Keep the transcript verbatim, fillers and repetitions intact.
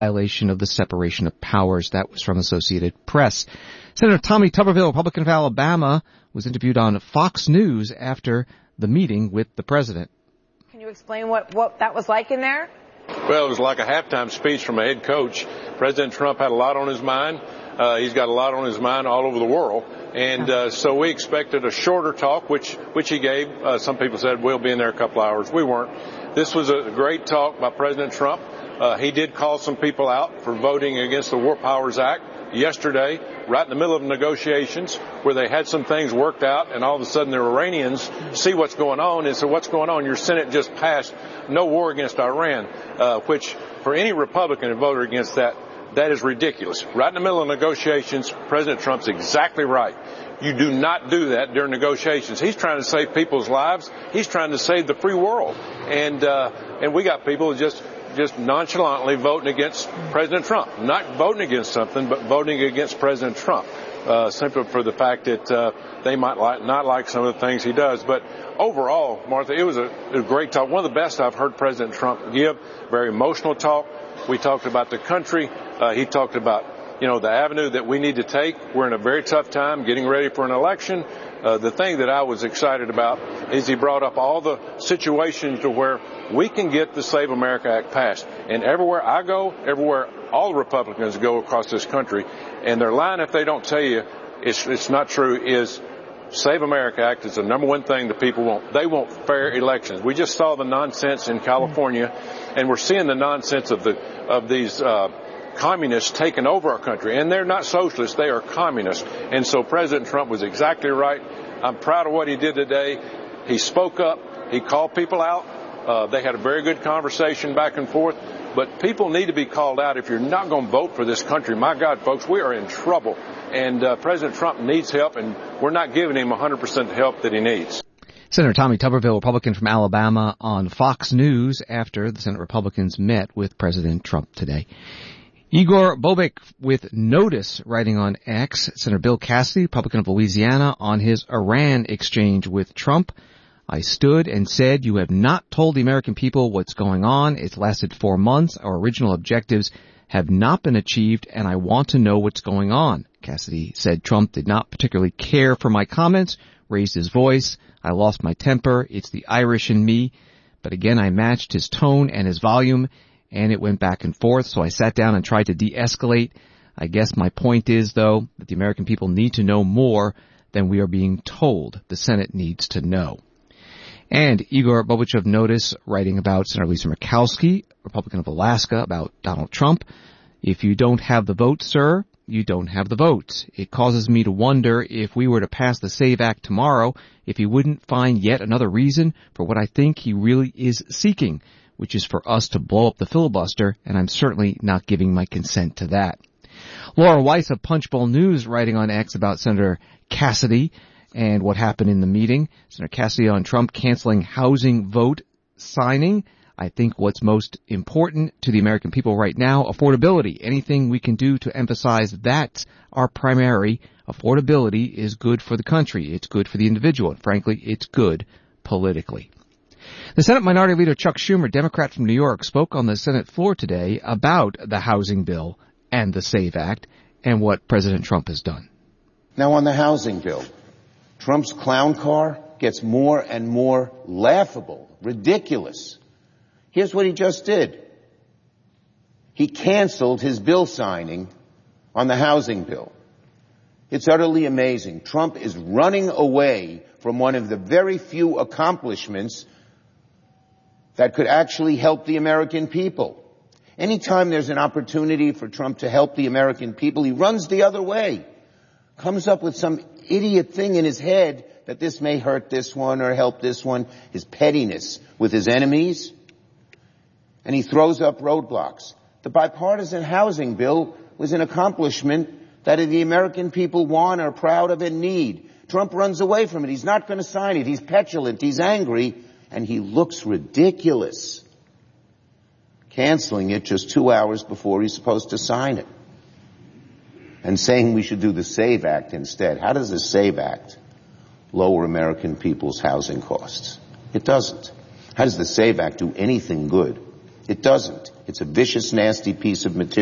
violation of the separation of powers. That was from Associated Press. Senator Tommy Tuberville, Republican of Alabama, was interviewed on Fox News after the meeting with the president. Can you explain what, what that was like in there? Well, it was like a halftime speech from a head coach. President Trump had a lot on his mind. Uh, he's got a lot on his mind all over the world. And uh, so we expected a shorter talk, which which he gave. Uh, some people said, we'll be in there a couple hours. We weren't. This was a great talk by President Trump. Uh, he did call some people out for voting against the War Powers Act yesterday, right in the middle of negotiations, where they had some things worked out, and all of a sudden the Iranians see what's going on and say, what's going on? Your Senate just passed no war against Iran, uh, which for any Republican to vote against that, that is ridiculous. Right in the middle of negotiations, President Trump's exactly right. You do not do that during negotiations. He's trying to save people's lives. He's trying to save the free world. And uh, and we got people just just nonchalantly voting against President Trump. Not voting against something, but voting against President Trump, uh, simply for the fact that uh, they might like, not like some of the things he does. But overall, Martha, it was a, a great talk. One of the best I've heard President Trump give. Very emotional talk. We talked about the country. Uh, he talked about, you know, the avenue that we need to take. We're in a very tough time getting ready for an election. Uh, the thing that I was excited about is he brought up all the situations to where we can get the Save America Act passed. And everywhere I go, everywhere all Republicans go across this country, and their line, if they don't tell you it's, it's not true, is Save America Act is the number one thing the people want. They want fair elections. We just saw the nonsense in California, and we're seeing the nonsense of the of these uh communists taking over our country. And they're not socialists, they are communists. And so President Trump was exactly right. I'm proud of what he did today. He spoke up. He called people out. Uh, they had a very good conversation back and forth. But people need to be called out. If you're not going to vote for this country, my God, folks, we are in trouble. And uh, President Trump needs help, and we're not giving him one hundred percent the help that he needs. Senator Tommy Tuberville, Republican from Alabama, on Fox News after the Senate Republicans met with President Trump today. Igor Bobek with notice, writing on X. Senator Bill Cassidy, Republican of Louisiana, on his Iran exchange with Trump. I stood and said, you have not told the American people what's going on. It's lasted four months. Our original objectives have not been achieved, and I want to know what's going on. Cassidy said Trump did not particularly care for my comments, raised his voice. I lost my temper. It's the Irish in me. But again, I matched his tone and his volume, and it went back and forth, so I sat down and tried to de-escalate. I guess my point is, though, that the American people need to know more than we are being told. The Senate needs to know. And Igor Bobek of Notice, writing about Senator Lisa Murkowski, Republican of Alaska, about Donald Trump. If you don't have the vote, sir, you don't have the votes. It causes me to wonder if we were to pass the SAVE Act tomorrow, if he wouldn't find yet another reason for what I think he really is seeking, which is for us to blow up the filibuster, and I'm certainly not giving my consent to that. Laura Weiss of Punchbowl News, writing on X about Senator Cassidy and what happened in the meeting. Senator Cassidy on Trump canceling housing vote signing. I think what's most important to the American people right now, affordability. Anything we can do to emphasize that's our primary. Affordability is good for the country. It's good for the individual. And frankly, it's good politically. The Senate Minority Leader Chuck Schumer, Democrat from New York, spoke on the Senate floor today about the housing bill and the SAVE Act and what President Trump has done. Now, on the housing bill, Trump's clown car gets more and more laughable, ridiculous. Here's what he just did. He canceled his bill signing on the housing bill. It's utterly amazing. Trump is running away from one of the very few accomplishments that could actually help the American people. Anytime there's an opportunity for Trump to help the American people, he runs the other way. Comes up with some idiot thing in his head that this may hurt this one or help this one. His pettiness with his enemies. And he throws up roadblocks. The bipartisan housing bill was an accomplishment that the American people want, are proud of, and need. Trump runs away from it. He's not going to sign it. He's petulant. He's angry. And he looks ridiculous, canceling it just two hours before he's supposed to sign it, and saying we should do the SAVE Act instead. How does the SAVE Act lower American people's housing costs? It doesn't. How does the SAVE Act do anything good It doesn't. It's a vicious, nasty piece of material.